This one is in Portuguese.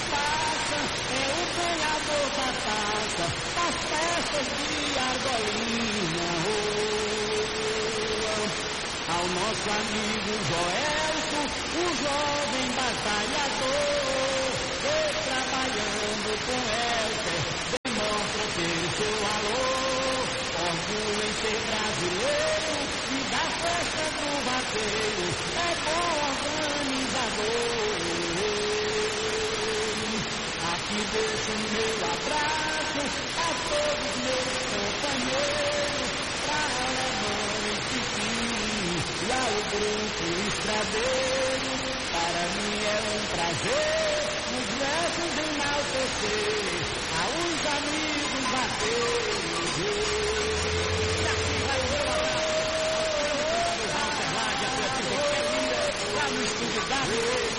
passa, é o ganhador da taça, das festas de Argolinha. Ao nosso amigo Joelso, o jovem batalhador, que trabalhando com Elker, demonstra ter seu valor, orgulho em ser brasileiro, e da festa do vaqueiro, é bom organizador. Aqui deixo o meu abraço a todos meus companheiros, pra Alemão e Chiquinho, e ao grupo Estradeiro. Para mim é um prazer, os versos enaltecer aos amigos vaqueiros. E aqui vai o meu abraço ao Walter Lage, a tua lá no estúdio da